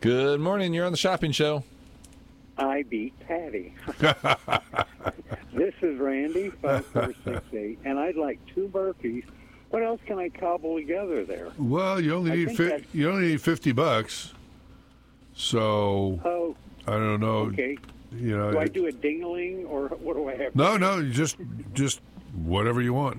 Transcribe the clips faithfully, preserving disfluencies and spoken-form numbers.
Good morning. You're on the shopping show. I beat Patty. This is Randy, five four six eight, and I'd like two Murphys. What else can I cobble together there? Well, you only I need think fi- that's- you only need fifty bucks. So Oh, I don't know. okay. You know. Do I it- do a ding-a-ling, or what do I have? to no, do? no. You just just whatever you want.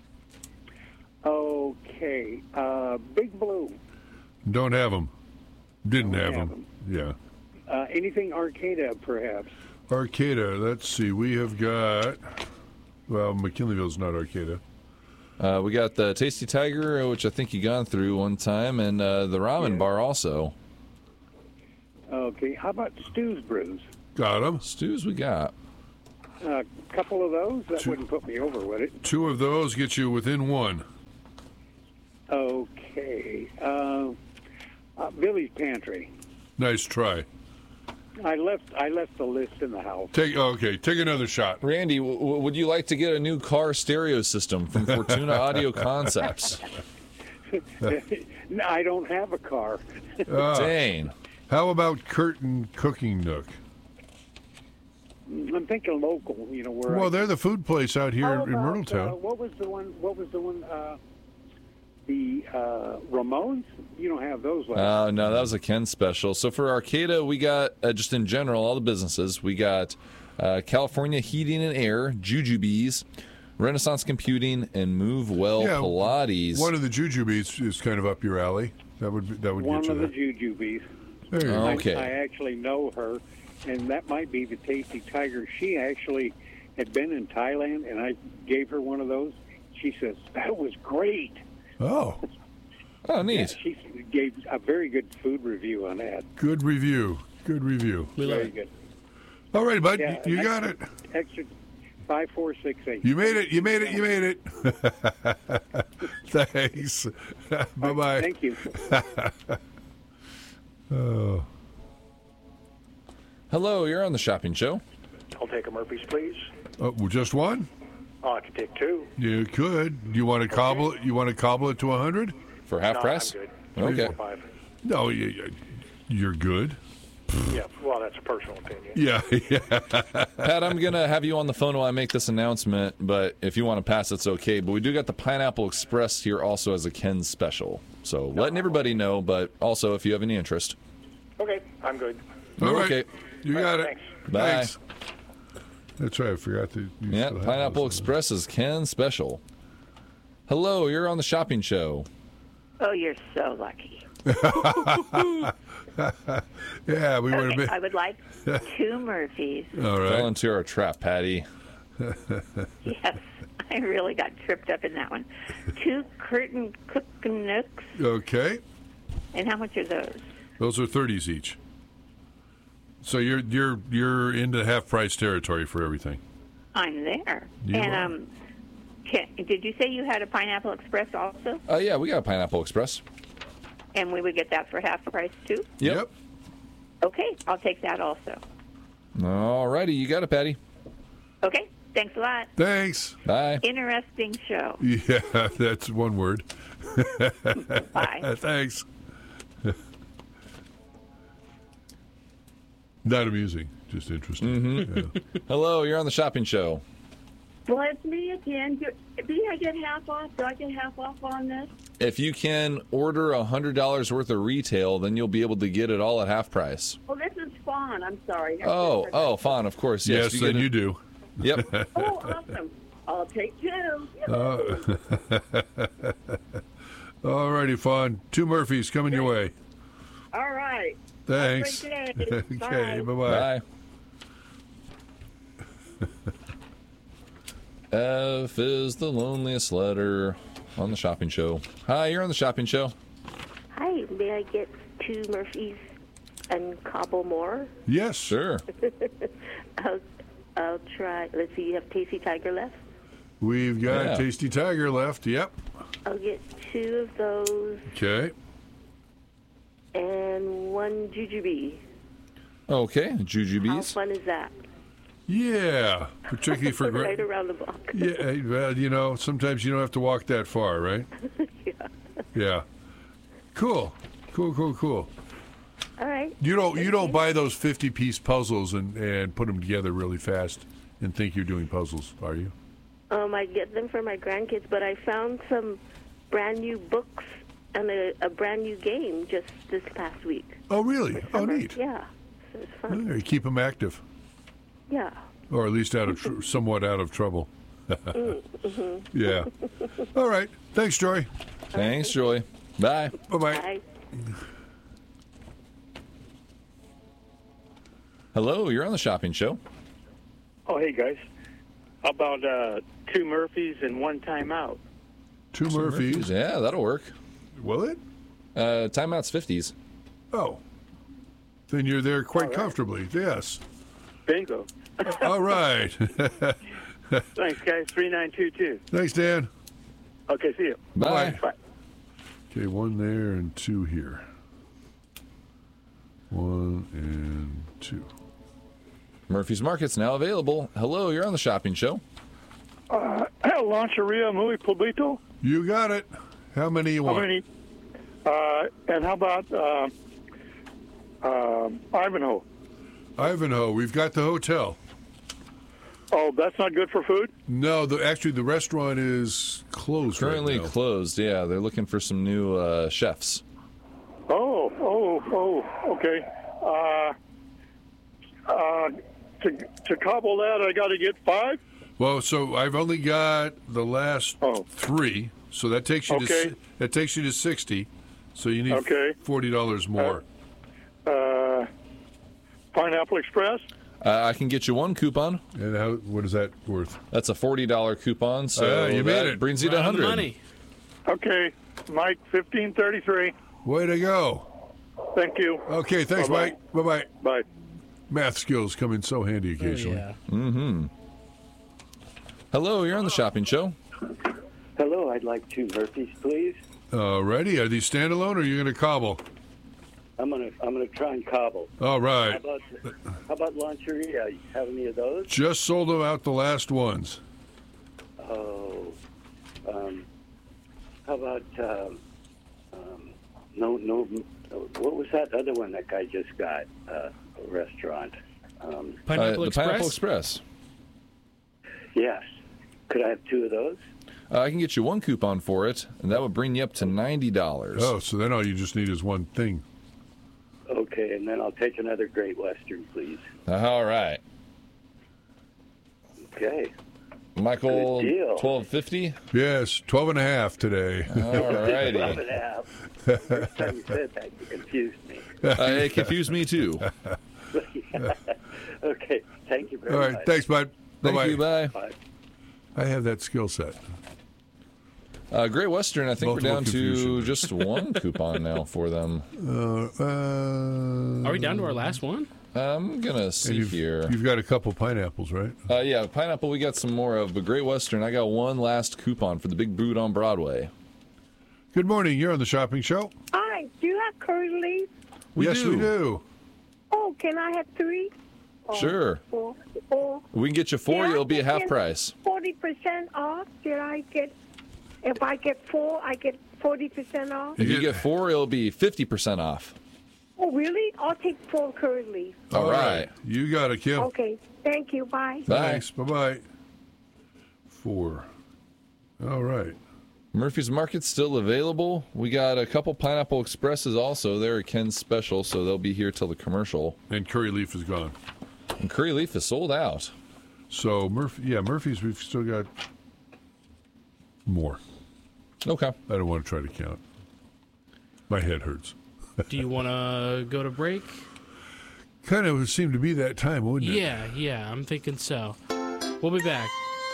Okay. Uh, Big Blue. Don't have them. Didn't Don't have have them. Yeah. Uh, anything Arcada, perhaps? Arcata. Let's see. We have got. Well, McKinleyville's not Arcata. Uh, we got the Tasty Tiger, which I think you gone through one time, and uh, the ramen Yeah. bar also. Okay. How about Stew's Brews? Got them. Stews we got. A couple of those? That Two. wouldn't put me over, would it? Two of those get you within one. Okay. Uh, uh, Billy's Pantry. Nice try. I left. I left the list in the house. Take okay. Take another shot. Randy, w- w- would you like to get a new car stereo system from Fortuna Audio Concepts? No, I don't have a car. Ah, Dang. how about Curtin Cooking Nook? I'm thinking local. You know where. Well, I, they're the food place out here How in about, Myrtletown. Uh, what was the one? What was the one? Uh, the uh, Ramones. You don't have those left. Uh, no, that was a Ken special. So for Arcata, we got, uh, just in general, all the businesses, we got uh, California Heating and Air, Jujubes, Renaissance Computing, and Move Well Yeah, Pilates. One of the Jujubes is kind of up your alley. That would be, that would one get you of the there. Jujubes. There you Oh. go. Okay. I, I actually know her, and that might be the Tasty Tiger. She actually had been in Thailand, and I gave her one of those. She says that was great. Oh, Oh, Yeah, neat. she gave a very good food review on that. good review. Good review. Very good. All right, bud. Yeah, you I- got it. Extra five four six eight. You made it. You made it. You made it. Thanks. Bye bye. Thank you. Oh. Hello, you're on the shopping show. I'll take a Murphy's, please. Oh, well, just one? Oh, I can take two. You could. Do you want to cobble it? You want to cobble it to a hundred? For half no, price? I'm good. Okay. Three, four, five. No, you, you- you're good. Yeah, well, that's a personal opinion. Yeah, yeah. Pat, I'm going to have you on the phone while I make this announcement, but if you want to pass, it's okay. But we do got the Pineapple Express here also as a Ken special. So letting everybody know, but also if you have any interest. Okay, I'm good. All right. Okay. You got it. Thanks. Bye. Thanks. That's right. I forgot to. you Yeah, still have Pineapple those. Express is Ken special. Hello, you're on the shopping show. Oh, you're so lucky. Yeah, we would have Okay, been. I would like two Murphys. All Fell right. into our trap, Patty. Yes, I really got tripped up in that one. Two Curtin Cook Nooks. Okay. And how much are those? Those are thirties each. So you're you're you're into half price territory for everything. I'm there. You and are. um, can, did you say you had a Pineapple Express also? Uh, yeah, we got a Pineapple Express. And we would get that for half price too? Yep. Okay, I'll take that also. All righty, you got it, Patty. Okay, thanks a lot. Thanks. Bye. Interesting show. Yeah, that's one word. Bye. Thanks. Not amusing, just interesting. Yeah. Hello, you're on the shopping show. Well, it's me again. Do, do I get half off? Do I get half off on this? If you can order one hundred dollars worth of retail, then you'll be able to get it all at half price. Well, this is Fawn. I'm sorry. I Oh, just- oh, fine, of course. Yes, Yes, you then get you it. do. Yep. Oh, awesome. I'll take two. Uh, all righty, Fawn. Two Murphys coming your way. All right. Thanks. Have a great day. Okay, Bye. bye-bye. Bye. F is the loneliest letter on the shopping show. Hi, you're on the shopping show. Hi, may I get two Murphys and cobble more? Yes. Sure. I'll, I'll try. Let's see, you have Tasty Tiger left? We've got Yeah. Tasty Tiger left. Yep. I'll get two of those Okay. and one Jujube. Okay, How Jujubes. fun is that? Yeah. Particularly for Right gra- around the block. Yeah, well, you know, sometimes you don't have to walk that far, right? Yeah. Yeah. Cool. Cool, cool, cool. All right. You don't you don't buy those fifty-piece puzzles and, and put them together really fast and think you're doing puzzles, are you? Um, I get them for my grandkids, but I found some brand new books and a, a brand new game just this past week. Oh, really? Oh, neat. Yeah, so it's fun. You keep them active, Yeah. or at least out of tr- somewhat out of trouble. Mm-hmm. Yeah. All right. Thanks, Joy. Thanks, Joy. Bye. Bye-bye. Bye. Hello, you're on the shopping show. Oh, hey, guys. How about uh, two Murphys and one timeout? Two Murphys. Yeah, that'll work. Will it? Uh, timeout's fifties. Oh. Then you're there quite All right. comfortably. Yes. Bingo. All right. Thanks, guys. three nine two two. Thanks, Dan. Okay, see you. Bye. Bye. Okay, one there and two here. One and two. Murphy's Market's now available. Hello, you're on the shopping show. Uh, Lancheria muy poblito. You got it. How many you How want? many? Uh, and how about uh, uh, Ivanhoe? Ivanhoe, we've got the hotel. Oh, that's not good for food? No, the actually the restaurant is closed Currently right now. closed. Yeah, they're looking for some new uh, chefs. Oh, oh, oh, okay. Uh, uh, to, to cobble that, I got to get five? Well, so I've only got the last Oh. three, so that takes you Okay. to si- that takes you to sixty. So you need Okay. forty dollars more. Uh, Pineapple Express? Uh, I can get you one coupon. And how? What is that worth? That's a forty dollars coupon, so Ah, you made that it. brings you to Right on the one hundred. money. Okay, Mike, fifteen thirty-three. Way to go! Thank you. Okay, thanks, Bye-bye. Mike. Bye bye. Bye. Math skills come in so handy occasionally. Yeah. Mm-hmm. Hello, you're on the shopping show. Hello, I'd like two Murphys, please. Uh, ready? Are these standalone or are you going to cobble? I'm gonna I'm gonna try and cobble. All How right. about how about Lancheria? You have any of those? Just sold them out the last ones. Oh, um, how about um, um, no no? What was that other one that guy just got? Uh, a restaurant. Um, Pineapple Uh, the Express. Pineapple Express. yes. Could I have two of those? Uh, I can get you one coupon for it, and that would bring you up to ninety dollars. Oh, so then all you just need is one thing. Okay, and then I'll take another Great Western, please. All right. Okay. Michael, Good deal. twelve fifty. Yes, twelve and a half today. All Twelve righty. and a half. First time you said that, you confused me. Uh, it confused me too. Okay, thank you very All right, much. thanks, bud. Thank Bye-bye. you. Bye. Bye. I have that skill set. Uh, Great Western, I think Multiple we're down to confusion. just one coupon now for them. Uh, uh, Are we down to our last one? I'm gonna and see you've, here. You've got a couple pineapples, right? Uh, yeah, pineapple we got some more of, but Great Western, I got one last coupon for the Big Boot on Broadway. Good morning. You're on the shopping show. Hi, do you have curly leaf? We yes, do. we do. Oh, can I have three? Oh, Sure. Four. Four. We can get you four, Did I it'll be a half get price. forty percent off? Did I get, if I get four, I get forty percent off? If you You get get- four, it'll be fifty percent off. Oh, really? I'll take four curly leaf. All right. You got it, Kim. Okay, thank you, bye. Bye. Thanks. Bye-bye. Four. All right. Murphy's Market's still available. We got a couple Pineapple Expresses also. They're a Ken's special, so they'll be here till the commercial. And curry leaf is gone. And Curry Leaf is sold out. So, Murphy, yeah, Murphy's, we've still got more. Okay. I don't want to try to count. My head hurts. Do you want to go to break? Kind of would seem to be that time, wouldn't it? Yeah, yeah, I'm thinking so. We'll be back.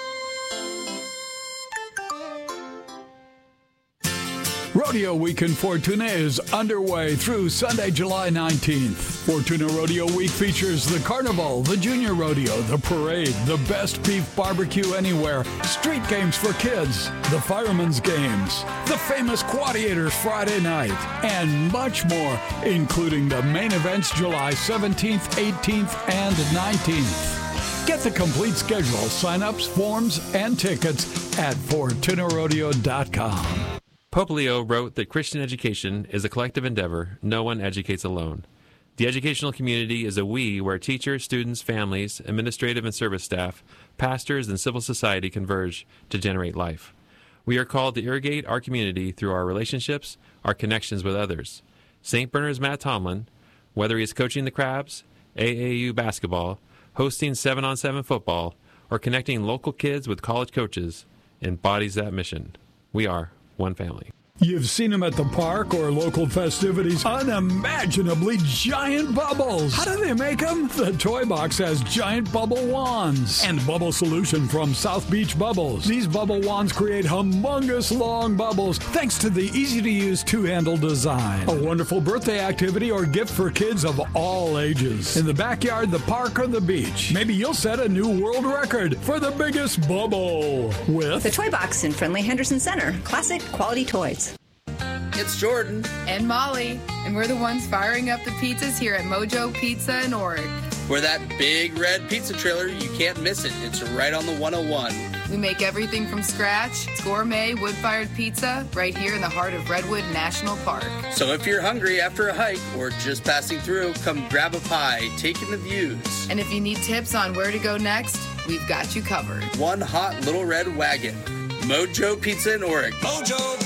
Rodeo Week in Fortuna is underway through Sunday, July nineteenth. Fortuna Rodeo Week features the Carnival, the Junior Rodeo, the Parade, the Best Beef Barbecue Anywhere, street games for kids, the Fireman's Games, the famous Quadiators Friday night, and much more, including the main events July seventeenth, eighteenth, and nineteenth. Get the complete schedule, sign-ups, forms, and tickets at Fortuna Rodeo dot com. Pope Leo wrote that Christian education is a collective endeavor. No one educates alone. The educational community is a we where teachers, students, families, administrative and service staff, pastors, and civil society converge to generate life. We are called to irrigate our community through our relationships, our connections with others. Saint Bernard's Matt Tomlin, whether he is coaching the Crabs, A A U basketball, hosting seven on seven football, or connecting local kids with college coaches, embodies that mission. We are one family. You've seen them at the park or local festivities. Unimaginably giant bubbles. How do they make them? The Toy Box has giant bubble wands and bubble solution from South Beach Bubbles. These bubble wands create humongous long bubbles thanks to the easy-to-use two-handle design. A wonderful birthday activity or gift for kids of all ages. In the backyard, the park, or the beach. Maybe you'll set a new world record for the biggest bubble with the Toy Box in friendly Henderson Center. Classic quality toys. It's Jordan. And Molly. And we're the ones firing up the pizzas here at Mojo Pizza in Oric. We're that big red pizza trailer, you can't miss it. It's right on the one oh one. We make everything from scratch. It's gourmet, wood-fired pizza right here in the heart of Redwood National Park. So if you're hungry after a hike or just passing through, come grab a pie, take in the views. And if you need tips on where to go next, we've got you covered. One hot little red wagon. Mojo Pizza in Oric. Mojo